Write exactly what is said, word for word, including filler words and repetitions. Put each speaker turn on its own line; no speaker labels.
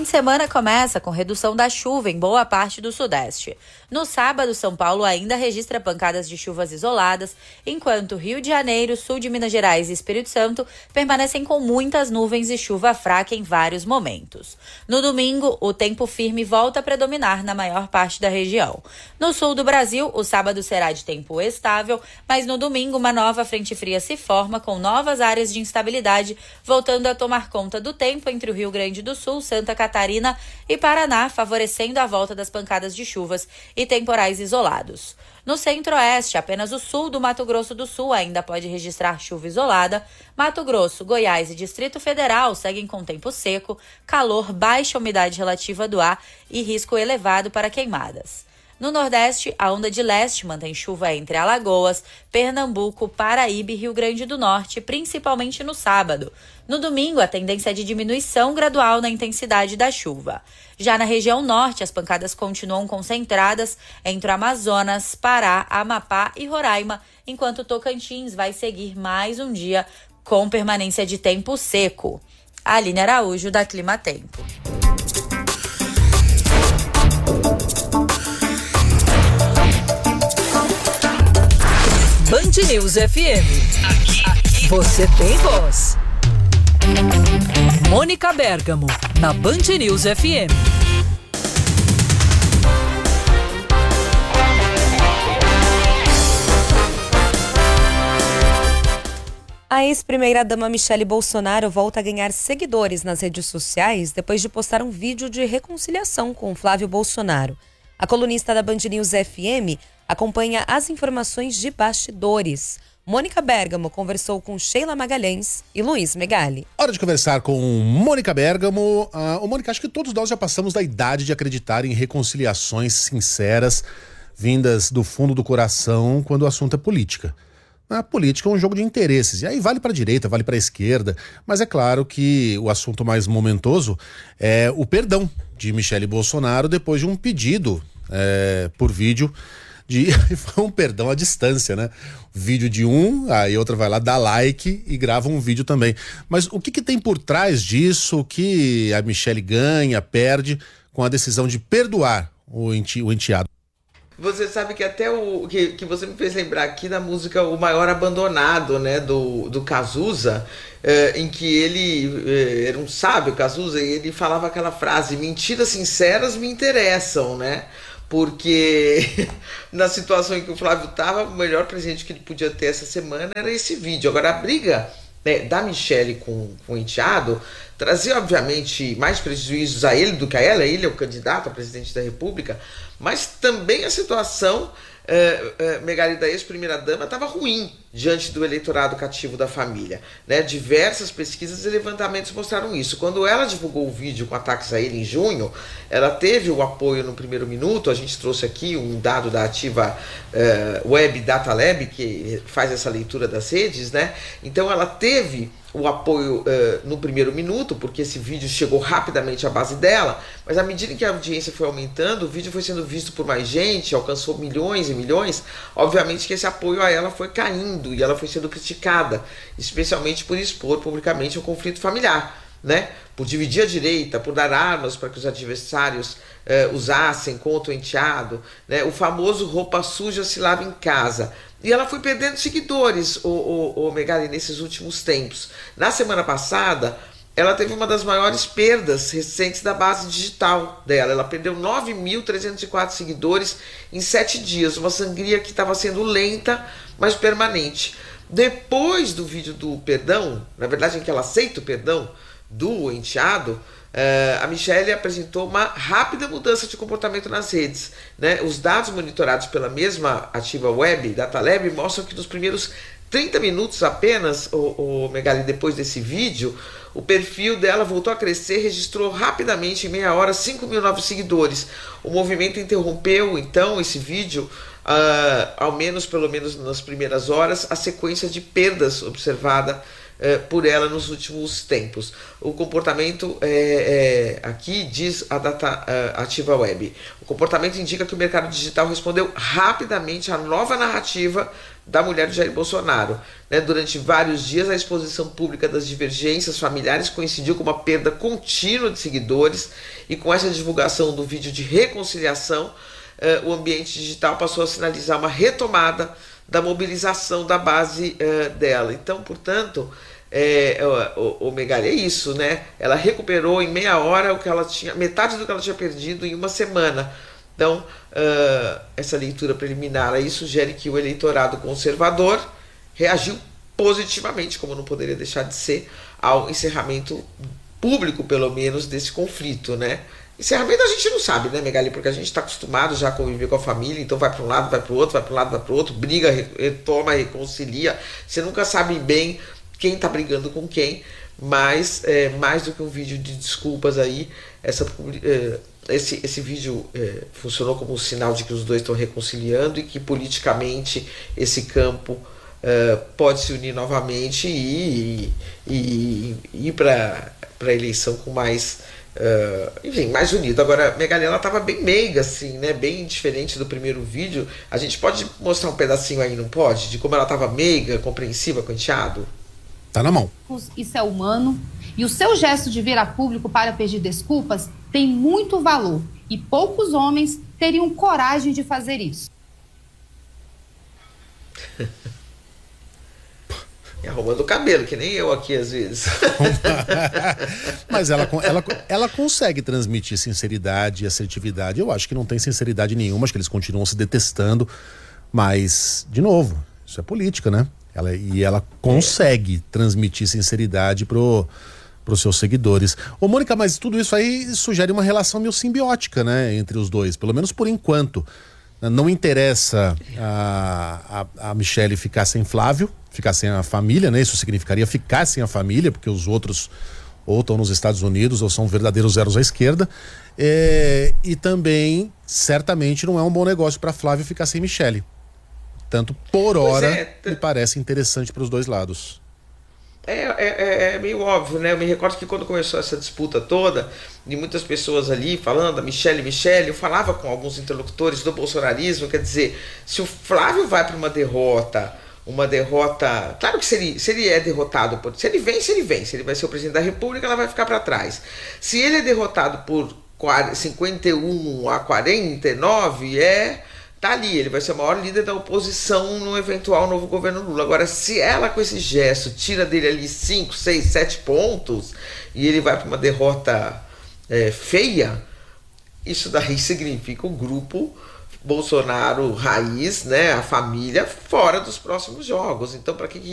de semana começa com redução da chuva em boa parte do sudeste. No sábado, São Paulo ainda registra pancadas de chuvas isoladas, enquanto Rio de Janeiro, sul de Minas Gerais e Espírito Santo permanecem com muitas nuvens e chuva fraca em vários momentos. No domingo, o tempo firme volta a predominar na maior parte da região. No sul do Brasil, o sábado será de tempo estável, mas no domingo uma nova frente fria se forma com novas áreas de instabilidade, voltando a tomar conta do tempo entre o Rio Grande do Sul, Santa Catarina e Paraná, favorecendo a volta das pancadas de chuvas e temporais isolados. No centro-oeste, apenas o sul do Mato Grosso do Sul ainda pode registrar chuva isolada. Mato Grosso, Goiás e Distrito Federal seguem com tempo seco, calor, baixa umidade relativa do ar e risco elevado para queimadas. No Nordeste, a onda de leste mantém chuva entre Alagoas, Pernambuco, Paraíba e Rio Grande do Norte, principalmente no sábado. No domingo, a tendência é de diminuição gradual na intensidade da chuva. Já na região norte, as pancadas continuam concentradas entre o Amazonas, Pará, Amapá e Roraima, enquanto Tocantins vai seguir mais um dia com permanência de tempo seco. Aline Araújo, da Clima Tempo.
Band News F M. Aqui, aqui. Você tem voz. Mônica Bergamo, na Band News F M.
A ex-primeira-dama Michele Bolsonaro volta a ganhar seguidores nas redes sociais depois de postar um vídeo de reconciliação com Flávio Bolsonaro. A colunista da Band News F M acompanha as informações de bastidores. Mônica Bergamo conversou com Sheila Magalhães e Luiz Megali.
Hora de conversar com Mônica Bergamo. Uh, Mônica, acho que todos nós já passamos da idade de acreditar em reconciliações sinceras, vindas do fundo do coração, quando o assunto é política. A política é um jogo de interesses, e aí vale para a direita, vale para a esquerda, mas é claro que o assunto mais momentoso é o perdão de Michele Bolsonaro depois de um pedido é, por vídeo. De, foi um perdão à distância, né? Vídeo de um, aí outra vai lá, dá like e grava um vídeo também. Mas o que que tem por trás disso? O que a Michele ganha, perde com a decisão de perdoar o, enti, o enteado?
Você sabe que até o que, que você me fez lembrar aqui da música O Maior Abandonado, né, do, do Cazuza, eh, em que ele eh, era um sábio, Cazuza, e ele falava aquela frase: mentiras sinceras me interessam, né? Porque na situação em que o Flávio estava, o melhor presente que ele podia ter essa semana era esse vídeo. Agora, a briga, né, da Michele com, com o enteado trazia, obviamente, mais prejuízos a ele do que a ela. Ele é o candidato a presidente da República, mas também a situação Uh, uh, Megali, da ex-primeira-dama, estava ruim diante do eleitorado cativo da família, né? Diversas pesquisas e levantamentos mostraram isso. Quando ela divulgou o vídeo com ataques a ele em junho, ela teve o apoio no primeiro minuto. A gente trouxe aqui um dado da Ativa uh, Web Data Lab, que faz essa leitura das redes, né? Então ela teve o apoio uh, no primeiro minuto, porque esse vídeo chegou rapidamente à base dela, mas à medida que a audiência foi aumentando, o vídeo foi sendo visto por mais gente, alcançou milhões e milhões, obviamente que esse apoio a ela foi caindo e ela foi sendo criticada, especialmente por expor publicamente o conflito familiar, né? Por dividir a direita, por dar armas para que os adversários eh, usassem contra o enteado, né? O famoso roupa suja se lava em casa. E ela foi perdendo seguidores, o, o, o Megali, nesses últimos tempos. Na semana passada, ela teve uma das maiores perdas recentes da base digital dela. Ela perdeu nove mil trezentos e quatro seguidores em sete dias. Uma sangria que estava sendo lenta, mas permanente. Depois do vídeo do perdão, na verdade em que ela aceita o perdão do enteado, Uh, a Michele apresentou uma rápida mudança de comportamento nas redes, né? Os dados monitorados pela mesma Ativa Web, Data Lab, mostram que nos primeiros trinta minutos apenas, o, o Megali, depois desse vídeo, o perfil dela voltou a crescer, registrou rapidamente, em meia hora, cinco mil novos seguidores. O movimento interrompeu, então, esse vídeo, uh, ao menos, pelo menos nas primeiras horas, a sequência de perdas observada Uh, por ela nos últimos tempos. O comportamento, é, é, aqui diz a Data uh, Ativa Web, o comportamento indica que o mercado digital respondeu rapidamente à nova narrativa da mulher de Jair Bolsonaro. Né? Durante vários dias, a exposição pública das divergências familiares coincidiu com uma perda contínua de seguidores, e com essa divulgação do vídeo de reconciliação, eh, o ambiente digital passou a sinalizar uma retomada da mobilização da base eh, dela. Então, portanto, é, o, o Megali é isso, né? Ela recuperou em meia hora o que ela tinha, metade do que ela tinha perdido em uma semana. Então, uh, essa leitura preliminar aí sugere que o eleitorado conservador reagiu positivamente, como não poderia deixar de ser, ao encerramento público, pelo menos, desse conflito, né? Encerramento a gente não sabe, né, Megali? Porque a gente está acostumado já a conviver com a família, então vai para um lado, vai para o outro, vai para um lado, vai para o outro, briga, retoma, reconcilia. Você nunca sabe bem quem está brigando com quem, mas é, mais do que um vídeo de desculpas aí, essa, é, esse, esse vídeo é, funcionou como um sinal de que os dois estão reconciliando e que politicamente esse campo é, pode se unir novamente e, e, e ir para a eleição com mais... Uh, enfim, mais unido. Agora, Megali, ela estava bem meiga, assim, né? Bem diferente do primeiro vídeo. A gente pode mostrar um pedacinho aí, não pode? De como ela estava meiga, compreensiva com o enteado?
Tá na mão.
Isso é humano. E o seu gesto de vir a público para pedir desculpas tem muito valor. E poucos homens teriam coragem de fazer isso.
E arrumando o cabelo, que nem eu aqui às vezes.
Mas ela, ela, ela consegue transmitir sinceridade e assertividade. Eu acho que não tem sinceridade nenhuma, acho que eles continuam se detestando. Mas, de novo, isso é política, né? Ela, e ela consegue transmitir sinceridade pro, pros seus seguidores. Ô, Mônica, mas tudo isso aí sugere uma relação meio simbiótica, né? Entre os dois, pelo menos por enquanto. Não interessa a, a, a Michelle ficar sem Flávio, ficar sem a família, né? Isso significaria ficar sem a família, porque os outros ou estão nos Estados Unidos ou são verdadeiros zeros à esquerda. É, e também, certamente, não é um bom negócio para Flávio ficar sem Michelle. Tanto por hora, é, me parece interessante para os dois lados.
É, é, é meio óbvio, né? Eu me recordo que quando começou essa disputa toda, de muitas pessoas ali falando, a Michelle, Michelle, eu falava com alguns interlocutores do bolsonarismo, quer dizer, se o Flávio vai para uma derrota, uma derrota... Claro que se ele, se ele é derrotado, por, se ele vence, ele vence, ele vai ser o presidente da República, ela vai ficar para trás. Se ele é derrotado por cinquenta e um a quarenta e nove, é... tá ali, ele vai ser o maior líder da oposição no eventual novo governo Lula. Agora, se ela com esse gesto tira dele ali cinco, seis, sete pontos e ele vai para uma derrota é, feia, isso daí significa o grupo Bolsonaro raiz, né, a família, fora dos próximos jogos. Então, para que